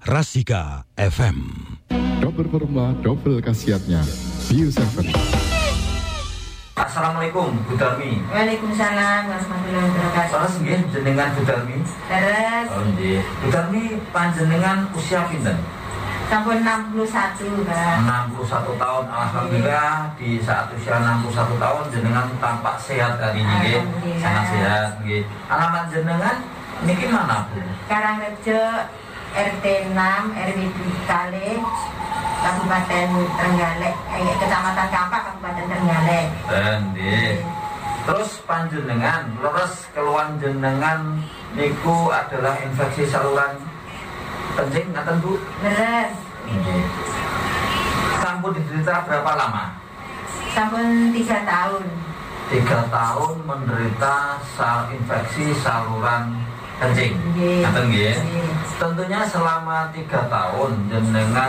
Rasika FM. Double performa, double khasiatnya. Bio 7. Assalamualaikum Bu Darmi. Waalaikumsalam warahmatullahi wabarakatuh. Salah nggih jenengan Bu Darmi. Terus Oh nggih. Bu Darmi panjenengan usia pinten? sampun 61, Pak. 61 tahun. Alhamdulillah di saat usia 61 tahun jenengan tampak sehat hari ini nggih. Alhamdulillah. Sangat sehat nggih. Alamat jenengan niki mana Bu? Karangrejo RT 6 RW Kalih Kabupaten Trenggalek, Kecamatan Kampak, Kabupaten Trenggalek. Nggih. Terus panjenengan leres keluhan jenengan niku adalah infeksi saluran kencing ngaten Bu? Beres. Nggih. Sampun diderita berapa lama? Sampun 3 tahun. 3 tahun menderita infeksi saluran kencing. Nggih. Ngaten nggih. Nggih. Tentunya selama 3 tahun jenengan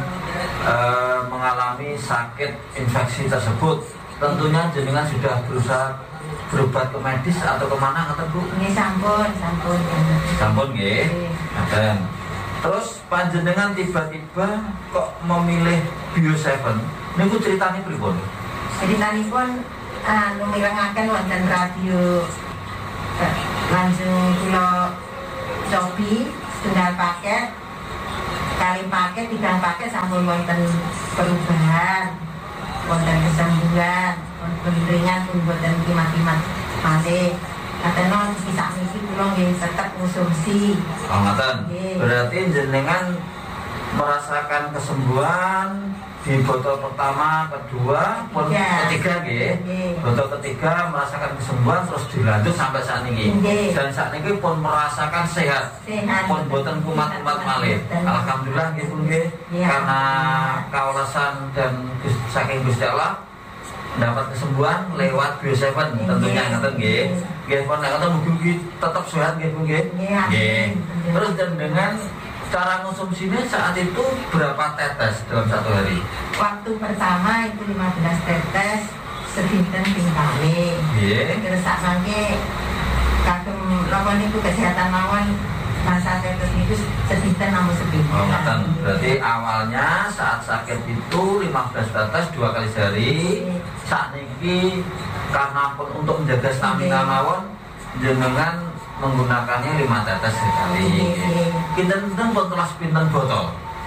mengalami sakit infeksi tersebut. Tentunya jenengan sudah berusaha berobat ke medis atau kemana ngaten Bu? Ini sampun. Sampun nggih. Nggih. Ngaten. Terus panjenengan tiba-tiba kok memilih Bio 7? Niku ceritanya pripun? Ceritanipun mirengaken wonten radio langsung kula cobi setunggal paket, kali paket, 3 paket sampun wonten perubahan, wonten kesembuhan, wonten ringan pun wonten kimat-kimat malih. Katenon bisa niki kula nggih tetep konsumsi. Oh ngaten. Nggih. Berarti jenengan merasakan kesembuhan di botol pertama, kedua, pun Iya. ketiga nggih. Nggih. Botol ketiga merasakan kesembuhan terus dilanjut sampai saat ini. Nggih. Dan saat ini pun merasakan sehat. Sehat. Pun boten kumat-kumat malih. Betul. Alhamdulillah nggih pun nggih. Iya. Karena kaulasan dan saking Gusti Allah dapat kesembuhan lewat Bio 7 tentunya Nggih. ngaten nggih. Nggih pun nek ngoten mugi tetap sehat nggih pun nggih. Nggih. Nggih. Terus dan dengan cara konsumsinya saat itu berapa tetes dalam satu hari? Waktu pertama itu 15 tetes sedinten ping kali. Nggih. Terus sak mangke kagem napa niku kesehatan mawon masa tetes niku sedinten namung sepinten. Oh, ngaten. Berarti awalnya saat sakit itu 15 tetes 2 kali sehari. Saat niki karena pun untuk menjaga stamina mawon jenengan menggunakannya 5 tetes sekali. Pinten-pinten pun kelas pinten botol.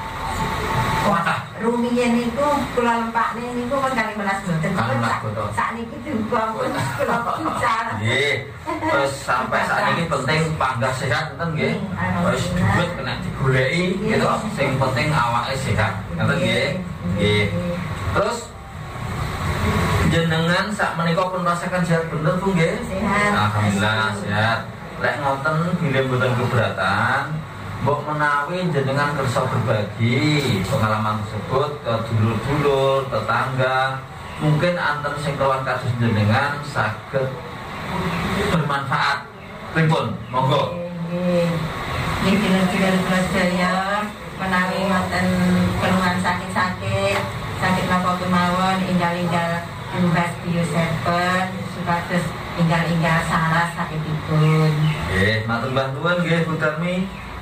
Wadah. Rumiyin niku kula lempakne niku pun 15 boten. 15 botol. Sakniki juga pun kula pucar. Nggih. Terus sampai saat ini penting panggah sehat enten nggih. Wis duit kena digoleki gitu. Sing penting awake sehat. Ngoten nggih. Nggih. Terus jenengan sak menika pun merasakan sehat bener Bu nggih? Sehat. Alhamdulillah sehat. Lek ngoten bilih mboten keberatan, mbok menawi jenengan kersa berbagi pengalaman tersebut ke dulur-dulur, tetangga, mungkin anten sing keluhan kasus jenengan saged bermanfaat. Pripun? Monggo. Nggih. Nggih dulur-dulur kula sedaya menawi wonten keluhan sakit napa kemawon enggal-enggal tumbas Bio 7 supados enggal-enggal saras sakitipun. Nggih, matur nuwun nggih Bu Darmi.